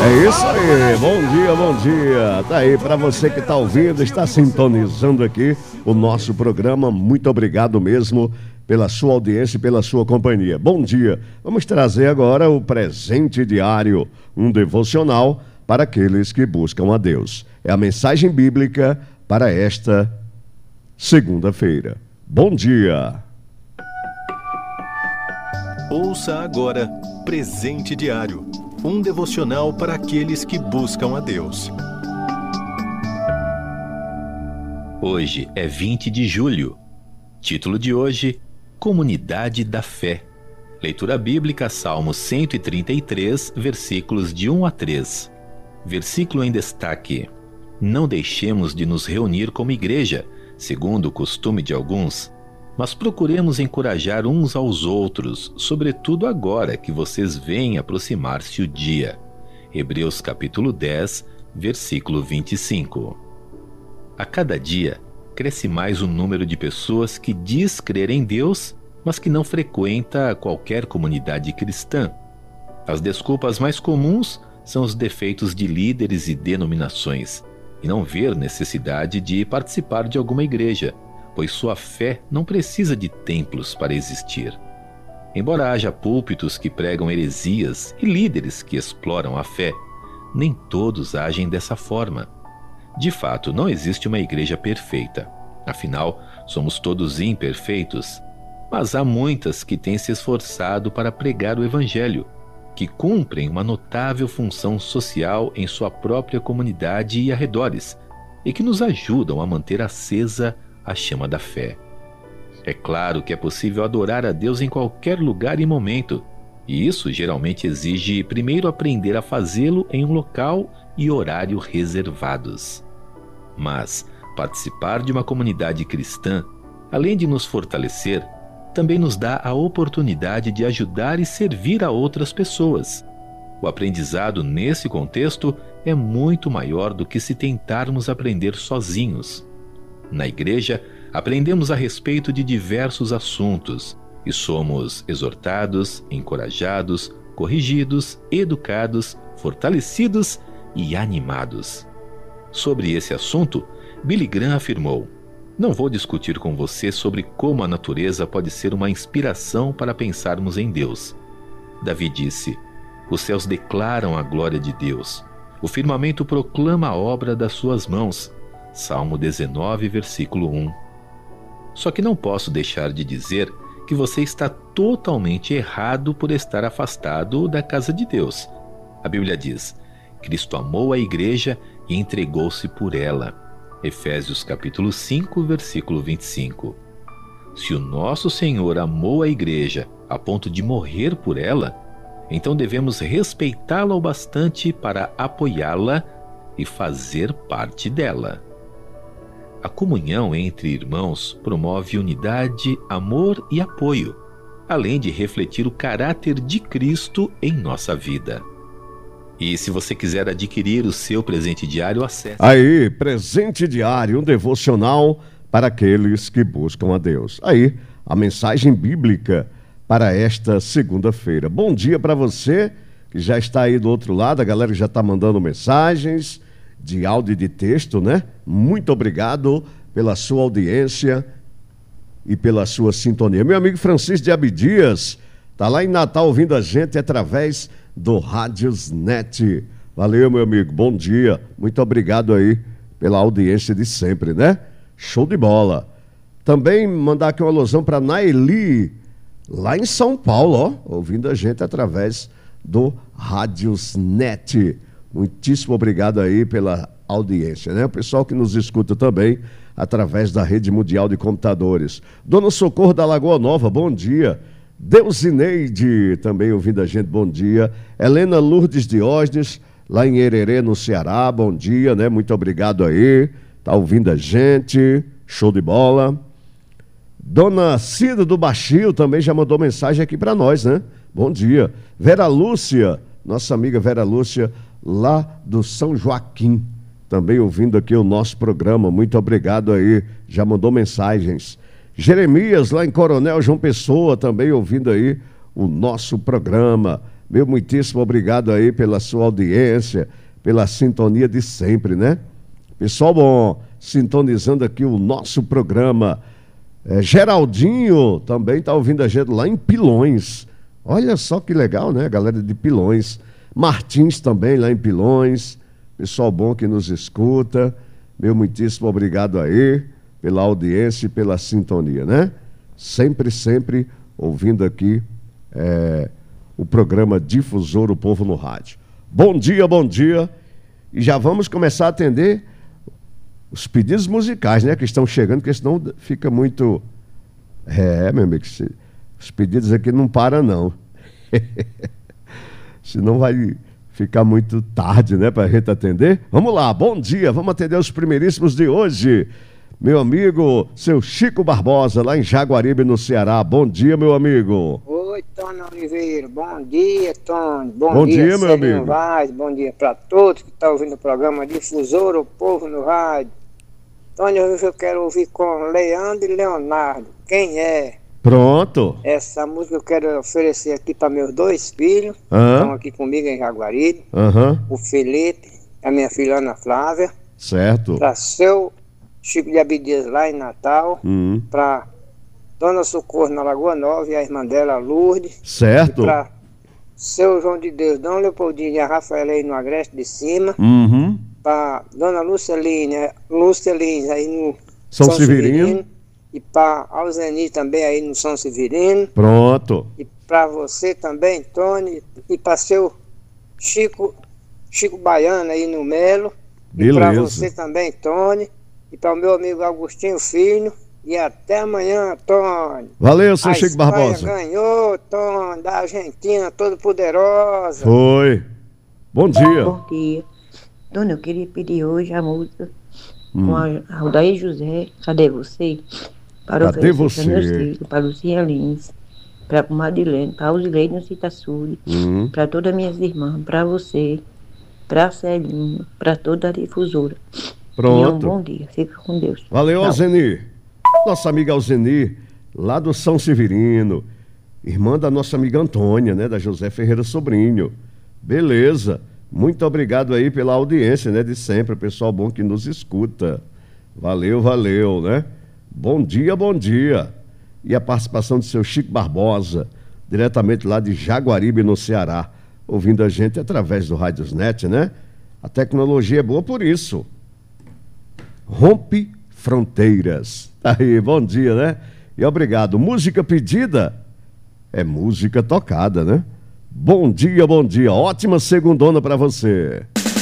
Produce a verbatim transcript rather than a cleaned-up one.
É isso aí, bom dia, bom dia. Tá aí, para você que está ouvindo, está sintonizando aqui o nosso programa, muito obrigado mesmo pela sua audiência e pela sua companhia. Bom dia, vamos trazer agora o presente diário, um devocional para aqueles que buscam a Deus. É a mensagem bíblica para esta segunda-feira. Bom dia. Ouça agora Presente Diário, um devocional para aqueles que buscam a Deus. Hoje é vinte de julho. Título de hoje: Comunidade da Fé. Leitura bíblica, Salmo cento e trinta e três, versículos de um a três. Versículo em destaque: Não deixemos de nos reunir como igreja, segundo o costume de alguns, mas procuremos encorajar uns aos outros, sobretudo agora que vocês veem aproximar-se o dia. Hebreus capítulo dez, versículo vinte e cinco. A cada dia, cresce mais o número de pessoas que diz crer em Deus, mas que não frequenta qualquer comunidade cristã. As desculpas mais comuns são os defeitos de líderes e denominações, e não ver necessidade de participar de alguma igreja, pois sua fé não precisa de templos para existir. Embora haja púlpitos que pregam heresias e líderes que exploram a fé, nem todos agem dessa forma. De fato, não existe uma igreja perfeita. Afinal, somos todos imperfeitos. Mas há muitas que têm se esforçado para pregar o Evangelho, que cumprem uma notável função social em sua própria comunidade e arredores, e que nos ajudam a manter acesa a chama da fé. É claro que é possível adorar a Deus em qualquer lugar e momento, e isso geralmente exige primeiro aprender a fazê-lo em um local e horário reservados. Mas participar de uma comunidade cristã, além de nos fortalecer, também nos dá a oportunidade de ajudar e servir a outras pessoas. O aprendizado nesse contexto é muito maior do que se tentarmos aprender sozinhos. Na igreja, aprendemos a respeito de diversos assuntos e somos exortados, encorajados, corrigidos, educados, fortalecidos e animados. Sobre esse assunto, Billy Graham afirmou: Não vou discutir com você sobre como a natureza pode ser uma inspiração para pensarmos em Deus. Davi disse: Os céus declaram a glória de Deus. O firmamento proclama a obra das suas mãos. Salmo dezenove, versículo um. Só que não posso deixar de dizer que você está totalmente errado por estar afastado da casa de Deus. A Bíblia diz: Cristo amou a igreja e entregou-se por ela. Efésios capítulo cinco, versículo vinte e cinco. Se o nosso Senhor amou a igreja a ponto de morrer por ela, então devemos respeitá-la o bastante para apoiá-la e fazer parte dela. A comunhão entre irmãos promove unidade, amor e apoio, além de refletir o caráter de Cristo em nossa vida. E se você quiser adquirir o seu presente diário, acesse... Aí, presente diário, um devocional para aqueles que buscam a Deus. Aí, a mensagem bíblica para esta segunda-feira. Bom dia para você que já está aí do outro lado, a galera já está mandando mensagens de áudio e de texto, né? Muito obrigado pela sua audiência e pela sua sintonia. Meu amigo Francisco de Abdias está lá em Natal ouvindo a gente através do Rádios Net. Valeu, meu amigo, bom dia. Muito obrigado aí pela audiência de sempre, né? Show de bola. Também mandar aqui uma alusão para Naeli, lá em São Paulo, ó, ouvindo a gente através do Rádios Net. Muitíssimo obrigado aí pela audiência, né? O pessoal que nos escuta também através da rede mundial de computadores. Dona Socorro da Lagoa Nova, bom dia. Deusineide, também ouvindo a gente, bom dia. Helena Lourdes Diógenes, lá em Hererê, no Ceará, bom dia, né? Muito obrigado aí, tá ouvindo a gente, show de bola. Dona Cida do Baixio também já mandou mensagem aqui para nós, né? Bom dia. Vera Lúcia, nossa amiga Vera Lúcia, lá do São Joaquim, também ouvindo aqui o nosso programa, muito obrigado aí, já mandou mensagens. Jeremias, lá em Coronel João Pessoa, também ouvindo aí o nosso programa. Meu muitíssimo obrigado aí pela sua audiência, pela sintonia de sempre, né? Pessoal bom, sintonizando aqui o nosso programa. É, Geraldinho também está ouvindo a gente lá em Pilões. Olha só que legal, né? Galera de Pilões. Martins também lá em Pilões. Pessoal bom que nos escuta. Meu muitíssimo obrigado aí pela audiência e pela sintonia, né? Sempre, sempre ouvindo aqui é, o programa Difusor, o Povo no Rádio. Bom dia, bom dia. E já vamos começar a atender os pedidos musicais, né? Que estão chegando, porque senão fica muito... É, meu amigo, os pedidos aqui não param, não. Senão vai ficar muito tarde, né? Para a gente atender. Vamos lá, bom dia. Vamos atender os primeiríssimos de hoje. Meu amigo, seu Chico Barbosa, lá em Jaguaribe, no Ceará. Bom dia, meu amigo. Oi, Tony Oliveira. Bom dia, Tony. Bom, bom dia, dia, meu amigo. Vaz. Bom dia para todos que estão ouvindo o programa Difusor, o Povo no Rádio. Tony, hoje eu quero ouvir com Leandro e Leonardo. Quem é? Pronto. Essa música eu quero oferecer aqui para meus dois filhos, uhum. que estão aqui comigo em Jaguaribe. Uhum. O Felipe, a minha filha Ana Flávia. Certo. Para seu Chico de Abdias lá em Natal. Uhum. Para Dona Socorro na Lagoa Nova e a irmã dela, Lourdes. Certo. E para seu João de Deus, Dom Leopoldinho e a Rafaela aí no Agreste de Cima. Uhum. Para Dona Lucelina, Lucelina aí no São, São Severino. Severino. E para Alzeni também aí no São Severino. Pronto. E para você também, Tony. E para seu Chico, Chico Baiano aí no Melo. Beleza. E para você também, Tony. E para o meu amigo Agostinho Filho. E até amanhã, Tony. Valeu, seu a Chico Espanha Barbosa. Ganhou, Tony, da Argentina, todo poderosa. Foi. Bom dia. Bom dia. Tony, eu queria pedir hoje a música hum. com a Aldair José, Cadê Você? Para Cadê Você? Para meus filhos, para Lucinha Lins, para a Madilene, para os Leite no Citaçude, hum. para todas as minhas irmãs, para você, para a Celinha, para toda a difusora. Pronto. E um bom dia. Fica com Deus. Valeu, Alzeni. Nossa amiga Alzeni, lá do São Severino. Irmã da nossa amiga Antônia, né? Da José Ferreira Sobrinho. Beleza. Muito obrigado aí pela audiência, né? De sempre, o pessoal bom que nos escuta. Valeu, valeu, né? Bom dia, bom dia. E a participação do seu Chico Barbosa, diretamente lá de Jaguaribe, no Ceará, ouvindo a gente através do Radiosnet, né? A tecnologia é boa por isso. Rompe fronteiras. Aí, bom dia, né? E obrigado. Música pedida é música tocada, né? Bom dia, bom dia. Ótima segundona para você.